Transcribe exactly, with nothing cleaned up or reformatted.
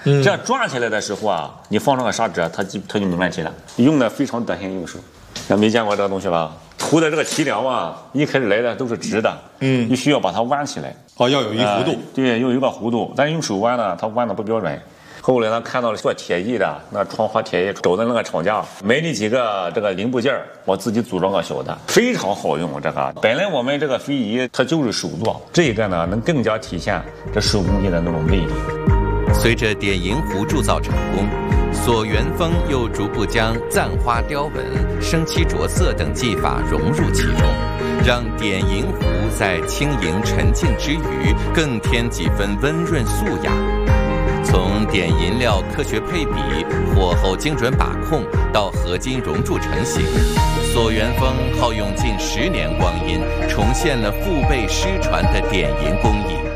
嗯、 这样转起来的时候啊，你放上个砂纸，它就它就没问题了，用的非常得心应手。没见过这个东西吧？涂的这个提梁啊，一开始来的都是直的， 嗯， 你需要把它弯起来。 哦，要有一弧度、呃。 对，有一个弧度，但是用手弯呢，它弯的不标准。后来呢，看到了做铁艺的，那窗花铁艺找的那个厂家，买了几个这个零部件，我自己组装个小的，非常好用。这个本来我们这个飞仪它就是手做，这个呢能更加体现这手工艺的那种魅力。 随着点银壶铸造成功，索元丰又逐步将簪花雕纹、生漆着色等技法融入其中，让点银壶在轻盈沉静之余，更添几分温润素雅。从点银料科学配比、火候精准把控到合金熔铸成型，索元丰耗用近十年光阴，重现了父辈失传的点银工艺。